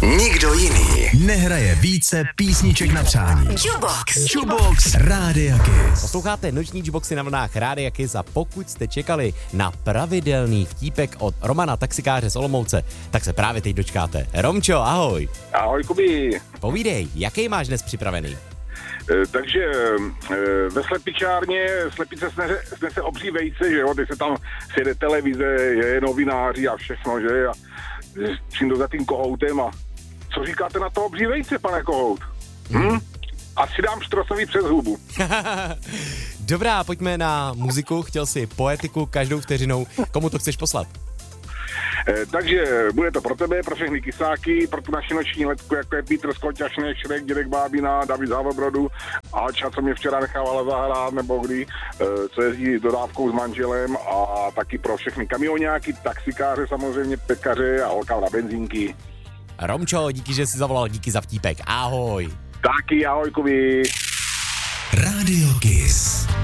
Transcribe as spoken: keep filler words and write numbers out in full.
Nikdo jiný nehraje více písniček na přání. Jukebox. Jukebox Rádia Kiss. Posloucháte noční jukeboxy na vlnách Rádia Kiss a pokud jste čekali na pravidelný vtípek od Romana Taxikáře z Olomouce, tak se právě teď dočkáte. Romčo, ahoj. Ahoj, Kubi. Povídej, jaký máš dnes připravený? E, takže e, ve slepičárně slepice snese, snese obří vejce, že jo, teď se tam sjede televize, je novináři a všechno, že, a čím do za tím kohoutem a co říkáte na to obří vejce, pane kohout? Hm? Asi dám štrosový přes hubu. Dobrá, pojďme na muziku, chtěl si poetiku každou vteřinou, komu to chceš poslat? E, takže bude to pro tebe, pro všechny kysáky, pro tu naši noční letku, jako je Petr Skoťašnek, Šrek, Dědek Bábina, David Havobrodu, Alča, co mě včera nechávala zahrát, nebo kdy, e, co jezdí dodávkou s manželem a taky pro všechny kamionáky, taxikáře samozřejmě, pekaře a holka na benzínky. Romčo, díky, že jsi zavolal, díky za vtípek, ahoj. Taky, ahoj, Kubi. Rádio Kiss.